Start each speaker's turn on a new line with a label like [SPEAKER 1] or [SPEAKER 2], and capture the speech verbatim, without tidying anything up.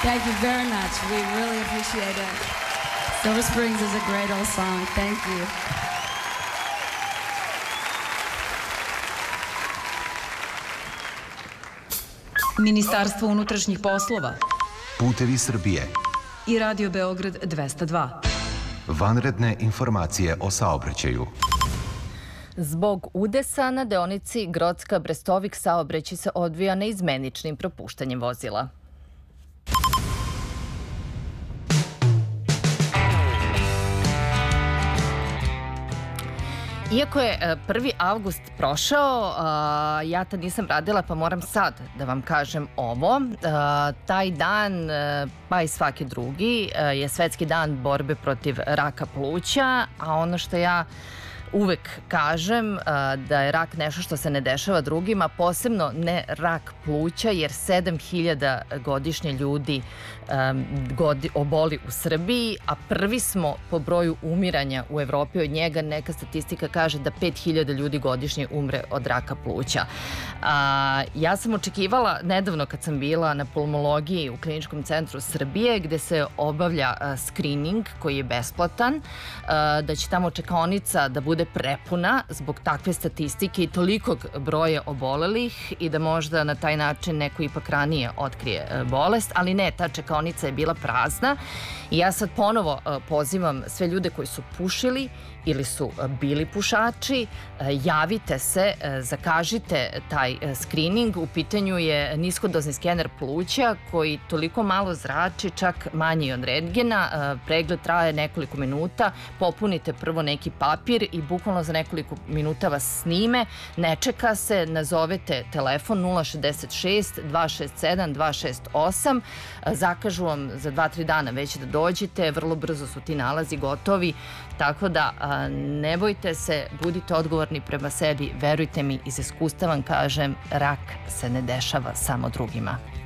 [SPEAKER 1] Thank you very much. We really appreciate it. Silver Springs is a great old song. Thank you.
[SPEAKER 2] Ministarstvo unutrašnjih poslova,
[SPEAKER 3] Putevi Srbije
[SPEAKER 2] i Radio Beograd dvesta dva.
[SPEAKER 3] Vanredne informacije o saobraćaju.
[SPEAKER 4] Zbog udesa na deonici Grocka-Brestovik saobraćaj se odvija neizmeničnim propuštanjem vozila. Iako je prvi avgust prošao, ja tad nisam radila pa moram sad da vam kažem ovo. Taj dan, pa i svaki drugi, je Svetski dan borbe protiv raka pluća, a ono što ja uvek kažem da je rak nešto što se ne dešava drugima, posebno ne rak pluća, jer sedam hiljada godišnje ljudi oboli u Srbiji, a prvi smo po broju umiranja u Evropi od njega. Neka statistika kaže da pet hiljada ljudi godišnje umre od raka pluća. Ja sam očekivala nedavno kad sam bila na pulmologiji u Kliničkom centru Srbije, gde se obavlja screening koji je besplatan, da će tamo čekaonica da bude prepuna zbog takve statistike i tolikog broja obolelih i da možda na taj način neko ipak ranije otkrije bolest, ali ne, ta čekaonica je bila prazna i ja sad ponovo pozivam sve ljude koji su pušili ili su bili pušači, javite se, zakažite taj screening. U pitanju je niskodozni skener pluća koji toliko malo zrači, čak manji od rentgena. Pregled traje nekoliko minuta, popunite prvo neki papir i bukvalno za nekoliko minuta vas snime. Ne čeka se, nazovete telefon nula šezdeset šest dva šest sedam dva šest osam, zakažu vam za dva tri dana već da dođete, vrlo brzo su ti nalazi gotovi, tako da ne bojte se, budite odgovorni prema sebi, verujte mi, iz iskustva vam kažem, rak se ne dešava samo drugima.